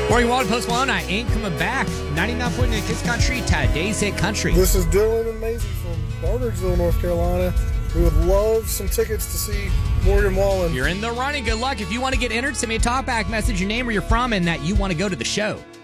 Morning, Walden, Post Malone. I ain't coming back. 99.9 Kids Country, today's hit country. This is Dylan and Maisie from Barnardsville, North Carolina. We would love some tickets to see Morgan Wallen. You're in the running. Good luck. If you want to get entered, send me a talkback message, your name, where you're from, and that you want to go to the show.